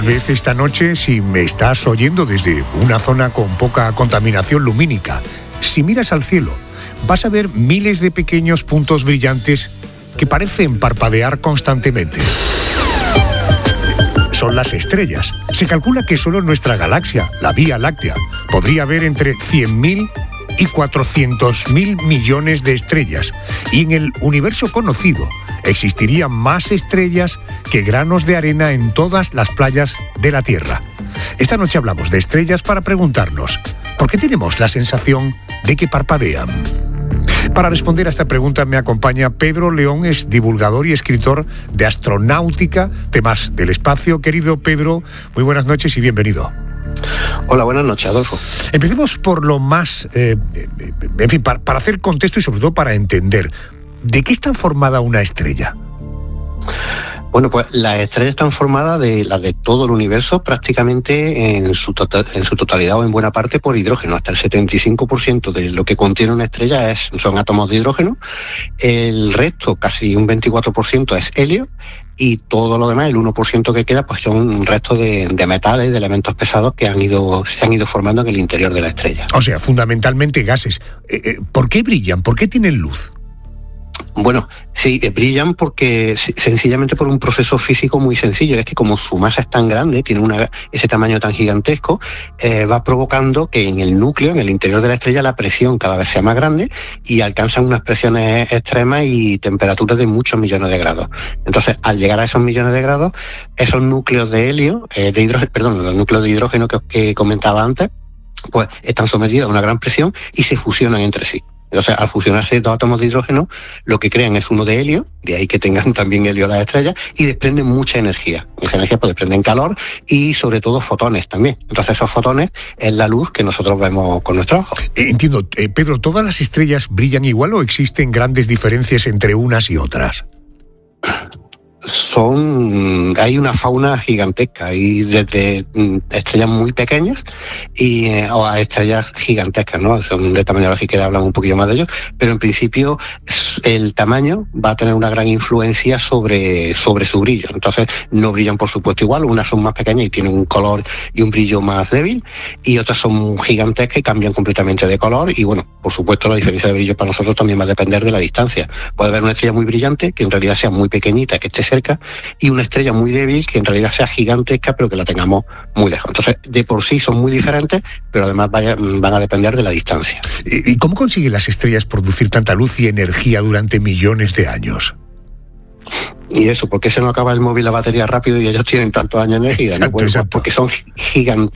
Tal vez esta noche, si me estás oyendo desde una zona con poca contaminación lumínica, si miras al cielo, vas a ver miles de pequeños puntos brillantes que parecen parpadear constantemente. Son las estrellas. Se calcula que solo en nuestra galaxia, la Vía Láctea, podría haber entre 100.000 y 400.000 millones de estrellas. Y en el universo conocido existirían más estrellas que granos de arena en todas las playas de la Tierra. Esta noche hablamos de estrellas para preguntarnos, ¿por qué tenemos la sensación de que parpadean? Para responder a esta pregunta me acompaña Pedro León, es divulgador y escritor de astronáutica, temas del espacio. Querido Pedro, muy buenas noches y bienvenido. Hola, buenas noches, Adolfo. Empecemos por lo más, para hacer contexto y sobre todo para entender, ¿de qué está formada una estrella? Bueno, pues las estrellas están formadas de las de todo el universo, prácticamente en su totalidad o en buena parte por hidrógeno. Hasta el 75% de lo que contiene una estrella son átomos de hidrógeno. El resto, casi un 24%, es helio. Y todo lo demás, el 1% que queda, pues son restos de metales, de elementos pesados que se han ido formando en el interior de la estrella. O sea, fundamentalmente gases. ¿Por qué brillan? ¿Por qué tienen luz? Bueno, sí, brillan porque sencillamente por un proceso físico muy sencillo. Es que como su masa es tan grande, tiene ese tamaño tan gigantesco, va provocando que en el núcleo, en el interior de la estrella, la presión cada vez sea más grande y alcanzan unas presiones extremas y temperaturas de muchos millones de grados. Entonces, al llegar a esos millones de grados, esos núcleos de helio, los núcleos de hidrógeno que comentaba antes, pues están sometidos a una gran presión y se fusionan entre sí. Entonces, al fusionarse dos átomos de hidrógeno, lo que crean es uno de helio, de ahí que tengan también helio las estrellas, y desprenden mucha energía. Esa energía pues desprenden calor y sobre todo fotones también. Entonces, esos fotones es la luz que nosotros vemos con nuestros ojos. Entiendo. Pedro, ¿todas las estrellas brillan igual o existen grandes diferencias entre unas y otras? Hay una fauna gigantesca, hay desde estrellas muy pequeñas o a estrellas gigantescas, ¿no? Son de tamaño, si quieres hablar un poquillo más de ellos, pero en principio el tamaño va a tener una gran influencia sobre su brillo. Entonces no brillan por supuesto igual, unas son más pequeñas y tienen un color y un brillo más débil, y otras son gigantescas y cambian completamente de color, y bueno, por supuesto la diferencia de brillo para nosotros también va a depender de la distancia. Puede haber una estrella muy brillante que en realidad sea muy pequeñita, que esté cerca, y una estrella muy débil que en realidad sea gigantesca pero que la tengamos muy lejos. Entonces, de por sí son muy diferentes, pero además van a depender de la distancia. ¿Y cómo consiguen las estrellas producir tanta luz y energía durante millones de años? Y eso, ¿por qué se nos acaba el móvil la batería rápido y ellos tienen tantos años de energía? Exacto, ¿no? Bueno, exacto. Porque son gigantes.